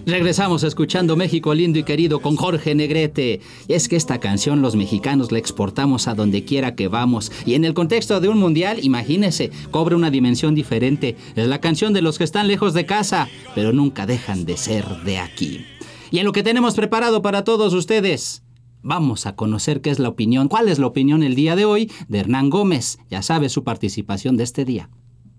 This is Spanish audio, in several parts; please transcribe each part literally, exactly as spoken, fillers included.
Regresamos escuchando México lindo y querido con Jorge Negrete. Y es que esta canción los mexicanos la exportamos a donde quiera que vamos. Y en el contexto de un mundial, imagínese, cobra una dimensión diferente. Es la canción de los que están lejos de casa, pero nunca dejan de ser de aquí. Y en lo que tenemos preparado para todos ustedes, vamos a conocer qué es la opinión, cuál es la opinión el día de hoy de Hernán Gómez. Ya sabe su participación de este día.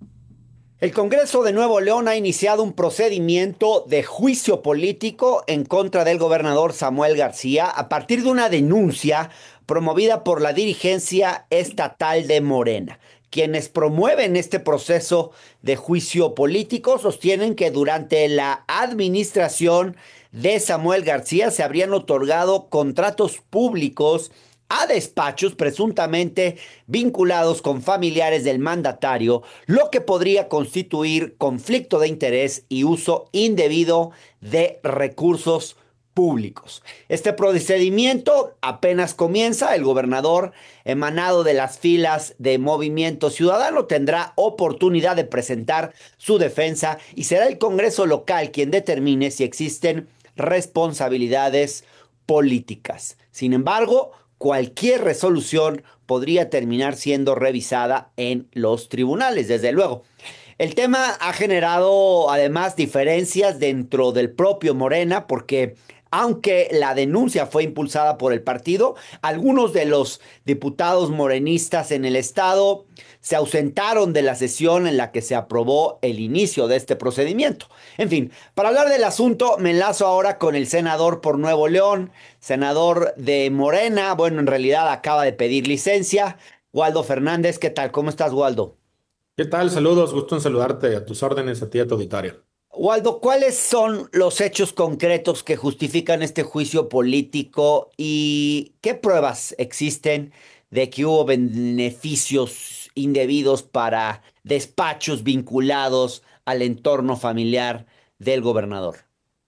El Congreso de Nuevo León ha iniciado un procedimiento de juicio político en contra del gobernador Samuel García a partir de una denuncia promovida por la dirigencia estatal de Morena. Quienes promueven este proceso de juicio político sostienen que durante la administración de Samuel García se habrían otorgado contratos públicos a despachos presuntamente vinculados con familiares del mandatario, lo que podría constituir conflicto de interés y uso indebido de recursos públicos. Este procedimiento apenas comienza. El gobernador, emanado de las filas de Movimiento Ciudadano, tendrá oportunidad de presentar su defensa y será el Congreso local quien determine si existen responsabilidades políticas. Sin embargo, cualquier resolución podría terminar siendo revisada en los tribunales, desde luego. El tema ha generado además diferencias dentro del propio Morena, porque aunque la denuncia fue impulsada por el partido, algunos de los diputados morenistas en el estado se ausentaron de la sesión en la que se aprobó el inicio de este procedimiento. En fin, para hablar del asunto, me enlazo ahora con el senador por Nuevo León, senador de Morena. Bueno, en realidad acaba de pedir licencia, Waldo Fernández. ¿Qué tal? ¿Cómo estás, Waldo? ¿Qué tal? Saludos, gusto en saludarte, a tus órdenes, a ti y a tu auditorio. Waldo, ¿cuáles son los hechos concretos que justifican este juicio político y qué pruebas existen de que hubo beneficios indebidos para despachos vinculados al entorno familiar del gobernador?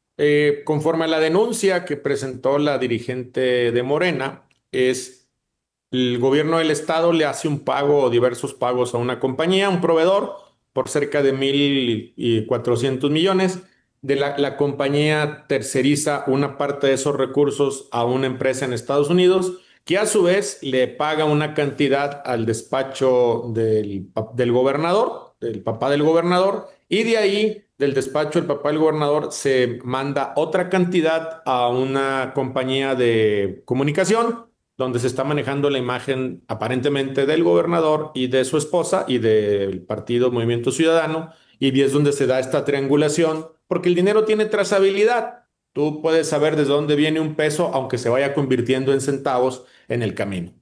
Eh, conforme a la denuncia que presentó la dirigente de Morena, es el gobierno del estado le hace un pago o diversos pagos a una compañía, un proveedor, por cerca de mil y cuatrocientos millones. De la, la compañía terceriza una parte de esos recursos a una empresa en Estados Unidos, que a su vez le paga una cantidad al despacho del, pa- del gobernador, del papá del gobernador, y de ahí, del despacho del papá del gobernador, se manda otra cantidad a una compañía de comunicación donde se está manejando la imagen aparentemente del gobernador y de su esposa y del partido Movimiento Ciudadano, y es donde se da esta triangulación, porque el dinero tiene trazabilidad. Tú puedes saber desde dónde viene un peso, aunque se vaya convirtiendo en centavos en el camino.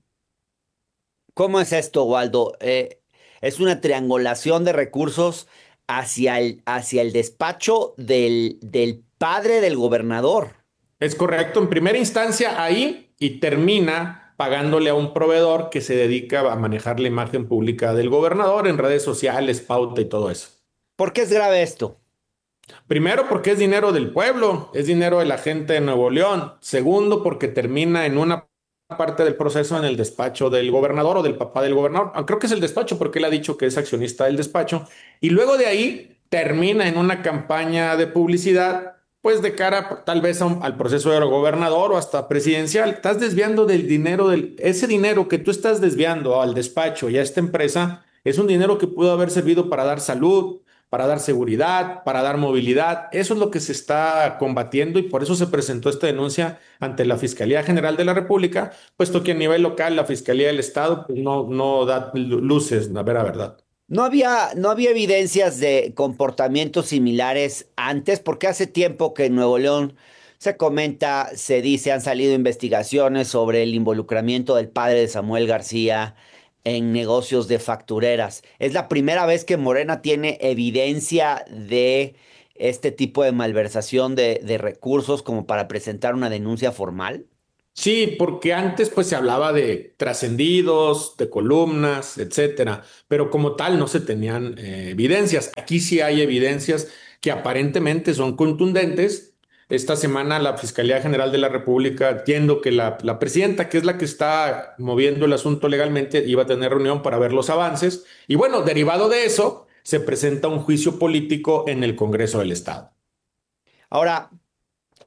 ¿Cómo es esto, Waldo? Eh, es una triangulación de recursos hacia el, hacia el despacho del, del padre del gobernador. Es correcto, en primera instancia ahí y termina pagándole a un proveedor que se dedica a manejar la imagen pública del gobernador en redes sociales, pauta y todo eso. ¿Por qué es grave esto? Primero, porque es dinero del pueblo, es dinero de la gente de Nuevo León. Segundo, porque termina en una parte del proceso en el despacho del gobernador o del papá del gobernador. Ah, creo que es el despacho porque él ha dicho que es accionista del despacho. Y luego de ahí termina en una campaña de publicidad, pues de cara tal vez a un- al proceso de gobernador o hasta presidencial. Estás desviando del dinero, del, ese dinero que tú estás desviando al despacho y a esta empresa, es un dinero que pudo haber servido para dar salud, para dar seguridad, para dar movilidad. Eso es lo que se está combatiendo y por eso se presentó esta denuncia ante la Fiscalía General de la República, puesto que a nivel local la Fiscalía del Estado pues, no, no da luces, la vera verdad. No había, no había evidencias de comportamientos similares antes, porque hace tiempo que en Nuevo León se comenta, se dice, han salido investigaciones sobre el involucramiento del padre de Samuel García en negocios de factureras. Es la primera vez que Morena tiene evidencia de este tipo de malversación de, de recursos como para presentar una denuncia formal. Sí, porque antes pues se hablaba de trascendidos, de columnas, etcétera, pero como tal no se tenían eh, evidencias. Aquí sí hay evidencias que aparentemente son contundentes. Esta semana la Fiscalía General de la República, entiendo que la, la presidenta, que es la que está moviendo el asunto legalmente, iba a tener reunión para ver los avances. Y bueno, derivado de eso, se presenta un juicio político en el Congreso del Estado. Ahora,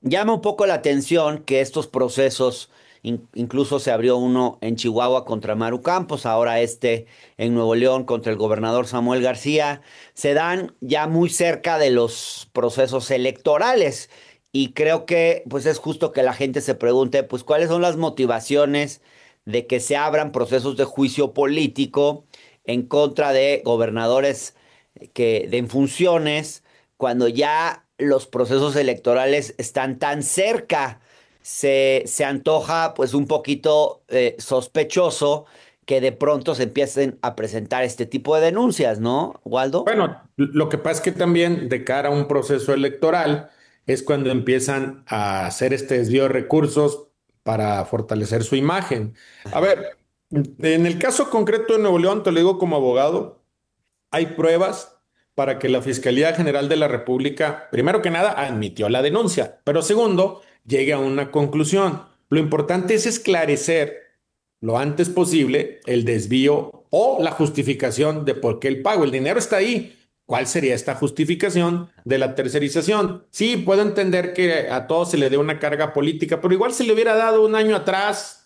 Llama un poco la atención que estos procesos, in- incluso se abrió uno en Chihuahua contra Maru Campos, ahora este en Nuevo León contra el gobernador Samuel García, se dan ya muy cerca de los procesos electorales. Y creo que pues es justo que la gente se pregunte, pues cuáles son las motivaciones de que se abran procesos de juicio político en contra de gobernadores que de en funciones cuando ya los procesos electorales están tan cerca. Se, se antoja pues un poquito eh, sospechoso que de pronto se empiecen a presentar este tipo de denuncias, ¿no, Waldo? Bueno, lo que pasa es que también de cara a un proceso electoral es cuando empiezan a hacer este desvío de recursos para fortalecer su imagen. A ver, en el caso concreto de Nuevo León, te lo digo como abogado, hay pruebas para que la Fiscalía General de la República, primero que nada, admitió la denuncia, pero segundo, llegue a una conclusión. Lo importante es esclarecer lo antes posible el desvío o la justificación de por qué el pago. El dinero está ahí. ¿Cuál sería esta justificación de la tercerización? Sí, puedo entender que a todos se le dé una carga política, pero igual se le hubiera dado un año atrás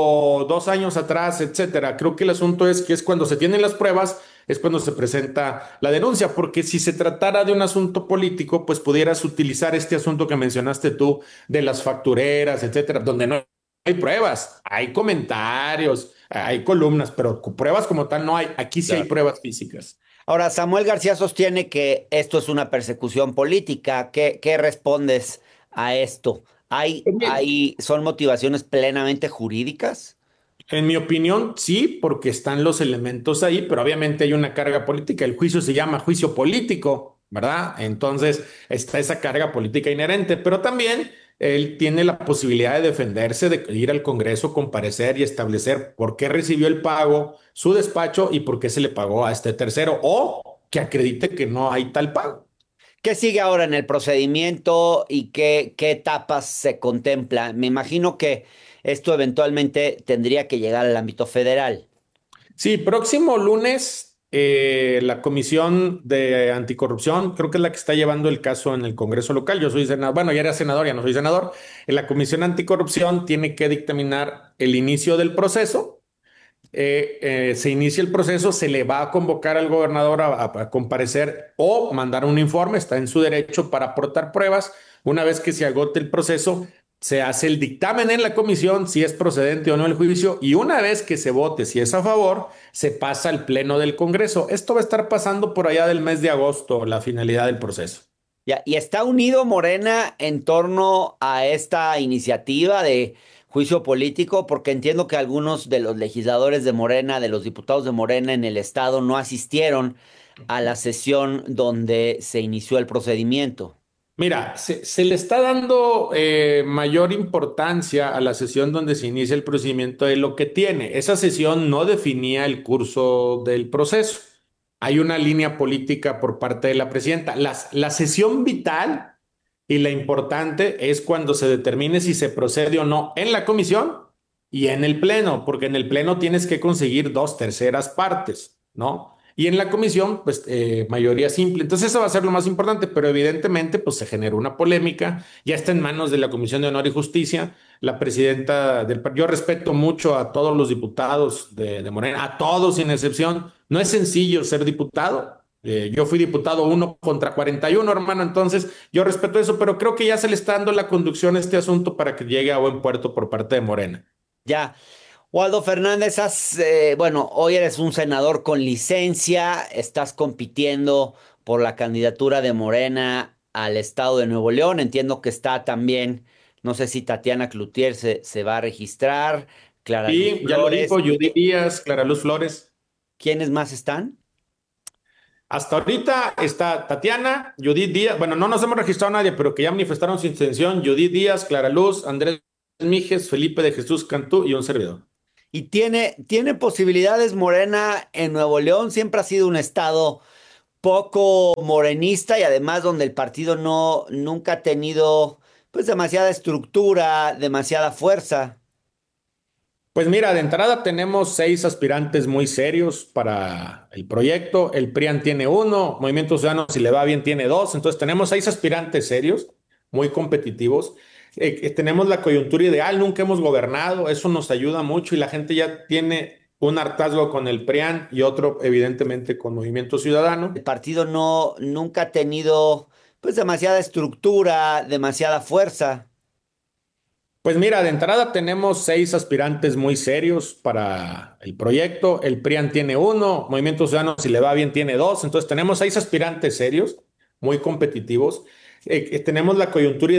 o dos años atrás, etcétera. Creo que el asunto es que es cuando se tienen las pruebas, es cuando se presenta la denuncia, porque si se tratara de un asunto político, pues pudieras utilizar este asunto que mencionaste tú de las factureras, etcétera, donde no hay pruebas, hay comentarios, hay columnas, pero pruebas como tal no hay. Aquí sí hay Claro. pruebas físicas. Ahora, Samuel García sostiene que esto es una persecución política. ¿Qué, qué respondes a esto? ¿Hay, Pues mira, hay, son motivaciones plenamente jurídicas? en mi opinión, sí, porque están los elementos ahí, pero obviamente hay una carga política. El juicio se llama juicio político, ¿verdad? Entonces está esa carga política inherente, pero también él tiene la posibilidad de defenderse, de ir al Congreso, comparecer y establecer por qué recibió el pago, su despacho y por qué se le pagó a este tercero, o que acredite que no hay tal pago. ¿Qué sigue ahora en el procedimiento y qué, qué etapas se contemplan? Me imagino que esto eventualmente tendría que llegar al ámbito federal. Sí, próximo lunes, eh, la Comisión de Anticorrupción, creo que es la que está llevando el caso en el Congreso local. Yo soy senador, bueno, ya era senador, ya no soy senador. En la Comisión Anticorrupción tiene que dictaminar el inicio del proceso. Eh, eh, se inicia el proceso, se le va a convocar al gobernador a, a- a comparecer o mandar un informe, está en su derecho para aportar pruebas. Una vez que se agote el proceso, se hace el dictamen en la comisión si es procedente o no el juicio y una vez que se vote si es a favor, se pasa al pleno del Congreso. Esto va a estar pasando por allá del mes de agosto, la finalidad del proceso. Ya, y está unido Morena en torno a esta iniciativa de juicio político, porque entiendo que algunos de los legisladores de Morena, de los diputados de Morena en el estado, no asistieron a la sesión donde se inició el procedimiento. Mira, se, se le está dando eh, mayor importancia a la sesión donde se inicia el procedimiento de lo que tiene. Esa sesión no definía el curso del proceso. Hay una línea política por parte de la presidenta. Las- la sesión vital y la importante es cuando se determine si se procede o no en la comisión y en el pleno, porque en el pleno tienes que conseguir dos terceras partes, ¿no? Y en la comisión, pues eh, mayoría simple. Entonces eso va a ser lo más importante, pero evidentemente pues se generó una polémica. Ya está en manos de la Comisión de Honor y Justicia. La presidenta del par- yo respeto mucho a todos los diputados de, de Morena, a todos sin excepción. No es sencillo ser diputado. Eh, yo fui diputado uno contra cuarenta y uno, hermano. Entonces yo respeto eso, pero creo que ya se le está dando la conducción a este asunto para que llegue a buen puerto por parte de Morena. Ya, Waldo Fernández, has, eh, bueno, hoy eres un senador con licencia, estás compitiendo por la candidatura de Morena al estado de Nuevo León. Entiendo que está también, no sé si Tatiana Cloutier se, se va a registrar, Clara Luz Y ya lo dijo Flores. Judith ¿Qui- Díaz, Clara Luz Flores. ¿Quiénes más están? Hasta ahorita está Tatiana, Judith Díaz, bueno, no nos hemos registrado a nadie, pero que ya manifestaron su intención, Judith Díaz, Clara Luz, Andrés Mijes, Felipe de Jesús Cantú y un servidor. ¿Y tiene, tiene posibilidades Morena en Nuevo León? Siempre ha sido un estado poco morenista y además donde el partido no nunca ha tenido pues demasiada estructura, demasiada fuerza. Pues mira, de entrada tenemos seis aspirantes muy serios para el proyecto. El PRIAN tiene uno, Movimiento Ciudadano, si le va bien, tiene dos. Entonces tenemos seis aspirantes serios. muy competitivos. Eh, eh, tenemos la coyuntura ideal, nunca hemos gobernado, eso nos ayuda mucho y la gente ya tiene un hartazgo con el PRIAN y otro, evidentemente, con Movimiento Ciudadano. El partido no, nunca ha tenido pues demasiada estructura, demasiada fuerza. Pues mira, de entrada tenemos seis aspirantes muy serios para el proyecto. El PRIAN tiene uno, Movimiento Ciudadano, si le va bien, tiene dos. Entonces tenemos seis aspirantes serios, muy competitivos. Eh, eh, tenemos la coyuntura